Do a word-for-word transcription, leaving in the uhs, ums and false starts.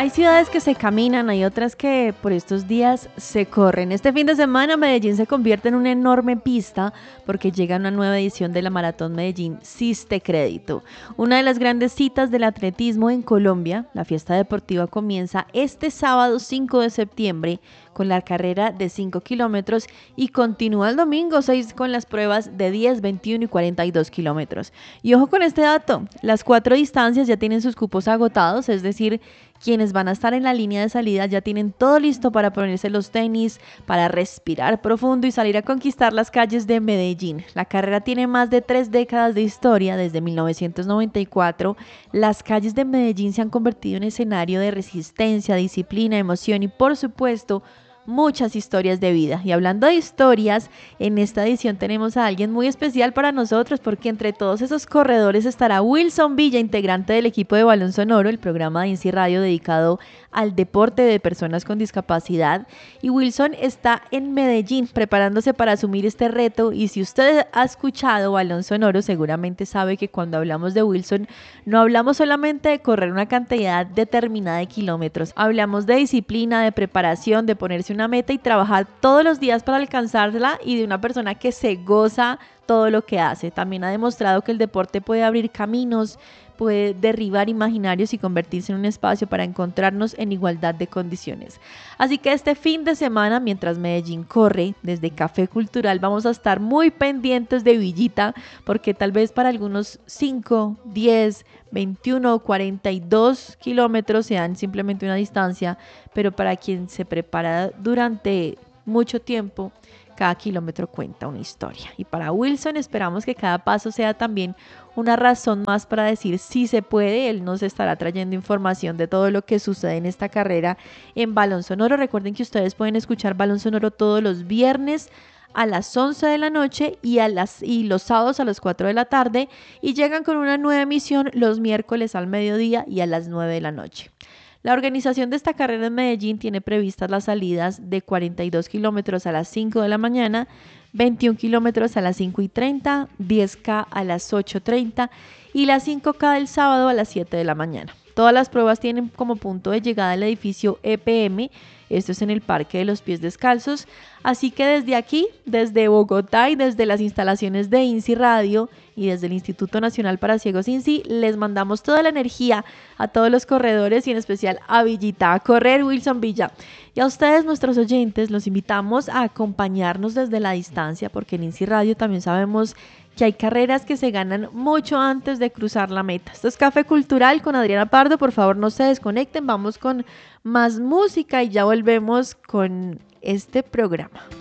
Hay ciudades que se caminan, hay otras que por estos días se corren. Este fin de semana Medellín se convierte en una enorme pista porque llega una nueva edición de la Maratón Medellín Siste Crédito. Una de las grandes citas del atletismo en Colombia, la fiesta deportiva comienza este sábado cinco de septiembre con la carrera de cinco kilómetros y continúa el domingo seis con las pruebas de diez, veintiuno y cuarenta y dos kilómetros. Y ojo con este dato, las cuatro distancias ya tienen sus cupos agotados, es decir, quienes van a estar en la línea de salida ya tienen todo listo para ponerse los tenis, para respirar profundo y salir a conquistar las calles de Medellín. La carrera tiene más de tres décadas de historia, desde mil novecientos noventa y cuatro. Las calles de Medellín se han convertido en escenario de resistencia, disciplina, emoción y, por supuesto, muchas historias de vida. Y hablando de historias, en esta edición tenemos a alguien muy especial para nosotros porque entre todos esos corredores estará Wilson Villa, integrante del equipo de Balón Sonoro, el programa de INSI Radio dedicado al deporte de personas con discapacidad. Y Wilson está en Medellín preparándose para asumir este reto, y si usted ha escuchado Balón Sonoro seguramente sabe que cuando hablamos de Wilson no hablamos solamente de correr una cantidad determinada de kilómetros, hablamos de disciplina, de preparación, de ponerse una meta y trabajar todos los días para alcanzarla, y de una persona que se goza todo lo que hace. También ha demostrado que el deporte puede abrir caminos, puede derribar imaginarios y convertirse en un espacio para encontrarnos en igualdad de condiciones. Así que este fin de semana, mientras Medellín corre, desde Café Cultural vamos a estar muy pendientes de Villita, porque tal vez para algunos cinco, diez, veintiuno o cuarenta y dos kilómetros sean simplemente una distancia, pero para quien se prepara durante mucho tiempo, cada kilómetro cuenta una historia. Y para Wilson esperamos que cada paso sea también una razón más para decir sí se puede. Él nos estará trayendo información de todo lo que sucede en esta carrera en Balón Sonoro. Recuerden que ustedes pueden escuchar Balón Sonoro todos los viernes a las once de la noche y, a las, y los sábados a las cuatro de la tarde, y llegan con una nueva emisión los miércoles al mediodía y a las nueve de la noche. La organización de esta carrera en Medellín tiene previstas las salidas de cuarenta y dos kilómetros a las cinco de la mañana, veintiún kilómetros a las cinco y treinta, diez kilómetros a las ocho y treinta y las cinco kilómetros del sábado a las siete de la mañana. Todas las pruebas tienen como punto de llegada el edificio E P M, esto es en el Parque de los Pies Descalzos, así que desde aquí, desde Bogotá y desde las instalaciones de INSI Radio y desde el Instituto Nacional para Ciegos INSI, les mandamos toda la energía a todos los corredores y en especial a Villita, a correr Wilson Villa. Y a ustedes, nuestros oyentes, los invitamos a acompañarnos desde la distancia, porque en INSI Radio también sabemos que hay carreras que se ganan mucho antes de cruzar la meta. Esto es Café Cultural con Adriana Pardo, por favor no se desconecten, vamos con más música y ya volvemos con este programa.